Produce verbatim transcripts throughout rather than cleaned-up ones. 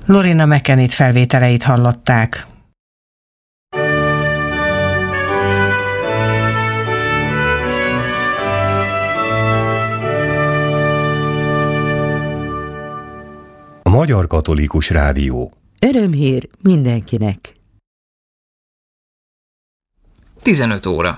Lorena McKennitt felvételeit hallották. A Magyar Katolikus Rádió. Örömhír mindenkinek. tizenöt óra.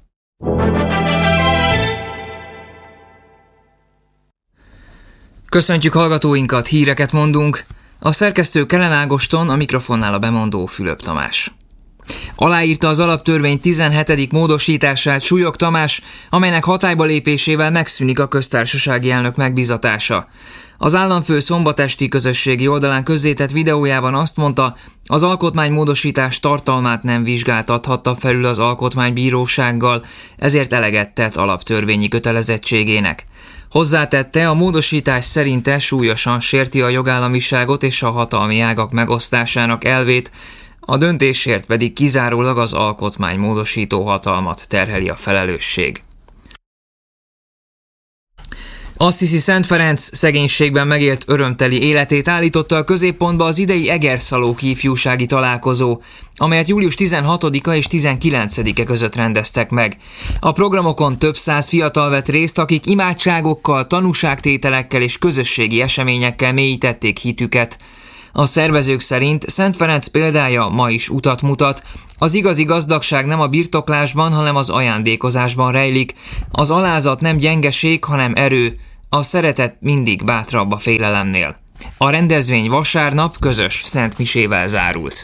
Köszöntjük hallgatóinkat, híreket mondunk. A szerkesztő Kellen Ágoston, a mikrofonnál a bemondó Fülöp Tamás. Aláírta az alaptörvény tizenhetedik módosítását Súlyog Tamás, amelynek hatályba lépésével megszűnik a köztársasági elnök megbízatása. Az államfő szombatesti közösségi oldalán közzétett videójában azt mondta, az alkotmánymódosítás tartalmát nem vizsgáltathatta felül az alkotmánybírósággal, ezért eleget tett alaptörvényi kötelezettségének. Hozzátette, a módosítás szerinte súlyosan sérti a jogállamiságot és a hatalmi ágak megosztásának elvét, a döntésért pedig kizárólag az alkotmánymódosító hatalmat terheli a felelősség. Assisi Szent Ferenc szegénységben megélt örömteli életét állította a középpontba az idei Egerszalóki ifjúsági találkozó, amelyet július tizenhatodika és tizenkilencedike között rendeztek meg. A programokon több száz fiatal vett részt, akik imádságokkal, tanúságtételekkel és közösségi eseményekkel mélyítették hitüket. A szervezők szerint Szent Ferenc példája ma is utat mutat. Az igazi gazdagság nem a birtoklásban, hanem az ajándékozásban rejlik. Az alázat nem gyengeség, hanem erő. A szeretet mindig bátrabb a félelemnél. A rendezvény vasárnap közös szentmisével zárult.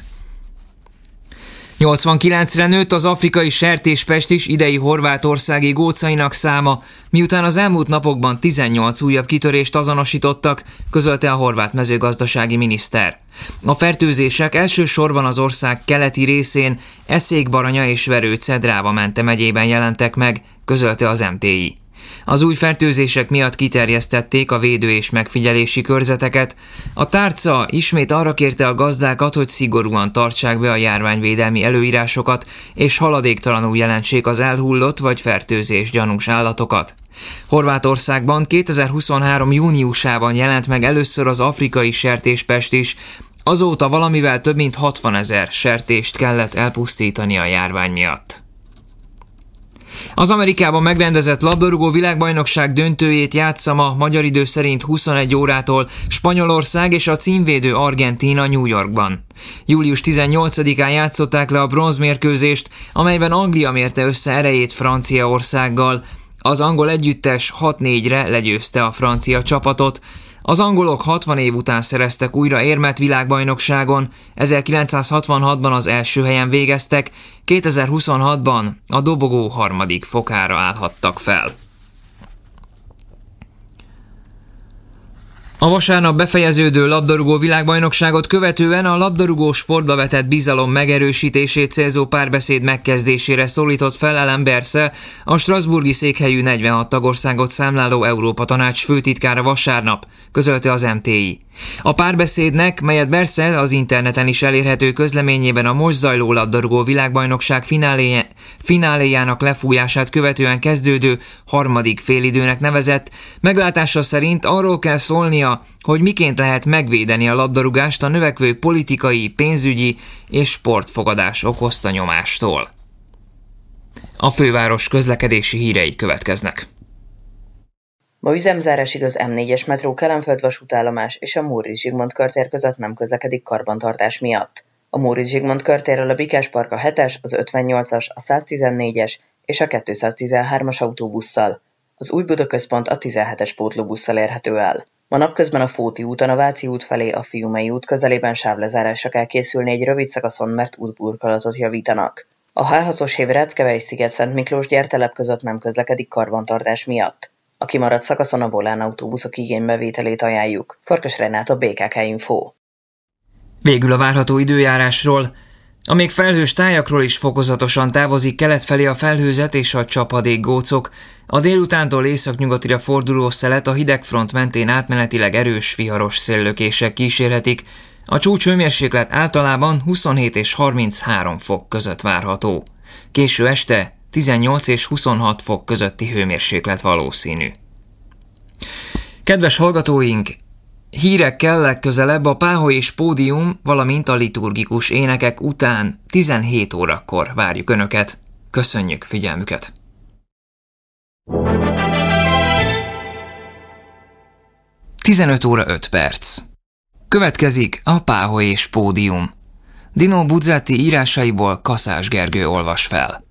nyolcvankilencre nőtt az afrikai sertéspest is idei horvátországi gócainak száma, miután az elmúlt napokban tizennyolc újabb kitörést azonosítottak, közölte a horvát mezőgazdasági miniszter. A fertőzések elsősorban az ország keleti részén, Eszékbaranya és Verő-Cedráva Mente megyében jelentek meg, közölte az em té i. Az új fertőzések miatt kiterjesztették a védő- és megfigyelési körzeteket. A tárca ismét arra kérte a gazdákat, hogy szigorúan tartsák be a járványvédelmi előírásokat, és haladéktalanul jelentsék az elhullott vagy fertőzés gyanús állatokat. Horvátországban kétezer-huszonhárom júniusában jelent meg először az afrikai sertéspest is, azóta valamivel több mint hatvanezer sertést kellett elpusztítani a járvány miatt. Az Amerikában megrendezett labdarúgó világbajnokság döntőjét játsza ma magyar idő szerint huszonegy órától Spanyolország és a címvédő Argentína New Yorkban. július tizennyolcadikán játszották le a bronzmérkőzést, amelyben Anglia mérte össze erejét Franciaországgal. Az angol együttes hat négyre legyőzte a francia csapatot. Az angolok hatvan év után szereztek újra érmet világbajnokságon, ezerkilencszázhatvanhatban az első helyen végeztek, kétezer-huszonhatban a dobogó harmadik fokára állhattak fel. A vasárnap befejeződő labdarúgó világbajnokságot követően a labdarúgó sportba vetett bizalom megerősítését célzó párbeszéd megkezdésére szólított fel Alain Berset, a strasbourgi székhelyű negyvenhat tagországot számláló Európa Tanács főtitkára vasárnap, közölte az em té i. A párbeszédnek, melyet Berset az interneten is elérhető közleményében a most zajló labdarúgó világbajnokság fináléje, fináléjának lefújását követően kezdődő harmadik félidőnek nevezett, meglátása szerint arról kell szólnia, hogy miként lehet megvédeni a labdarúgást a növekvő politikai, pénzügyi és sportfogadás okozta nyomástól. A főváros közlekedési hírei következnek. Ma üzemzárásig az em négyes metró Kelenföld vasútállomás és a Móricz Zsigmond körtér között nem közlekedik karbantartás miatt. A Móricz Zsigmond körtérről a Bikás Park a hetes, az ötvennyolcas, a száztizennégyes és a kétszáztizenhármas autóbusszal. Az Új Buda Központ a tizenhetes pótlóbusszal érhető el. Ma napközben a Fóti úton a Váci út felé a Fiumei út közelében sávlezárásra kell készülni egy rövid szakaszon, mert útburkolatot javítanak. A há hatos hév Ráckevei-sziget-Szent Miklós gyártelep között nem közlekedik karbantartás miatt. A kimaradt szakaszon a Volán autóbuszok igénybevételét ajánljuk. Farkas Renáta, bé ká ká Info. Végül a várható időjárásról. A még felhős tájakról is fokozatosan távozik kelet felé a felhőzet és a csapadékgócok. A délutántól északnyugatira forduló szelet a hidegfront mentén átmenetileg erős viharos széllökések kísérhetik. A csúcshőmérséklet általában huszonhét és harminchárom fok között várható. Késő este tizennyolc és huszonhat fok közötti hőmérséklet valószínű. Kedves hallgatóink, Hírekkel legközelebb a Páholy és Pódium, valamint a liturgikus énekek után tizenhét órakor várjuk Önöket. Köszönjük figyelmüket! tizenöt óra öt perc. Következik a Páholy és Pódium. Dino Buzzati írásaiból Kaszás Gergő olvas fel.